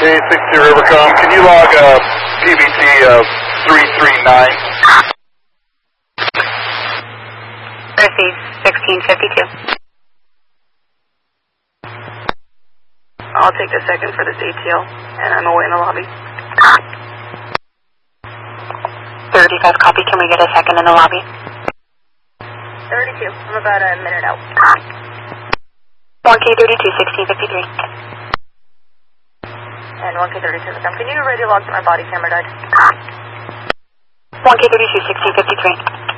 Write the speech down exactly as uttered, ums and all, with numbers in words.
K sixty Rivercom, can you log uh, P B T of three three nine? Receive sixteen fifty-two. I'll take the second for this A T L, and I'm away in the lobby. thirty-five, copy. Can we get a second in the lobby? thirty-two. I'm about a minute out. one K thirty-two, sixteen fifty-three. And one K thirty-two, can you radio log to my body camera died? one K thirty-two, sixteen fifty-three.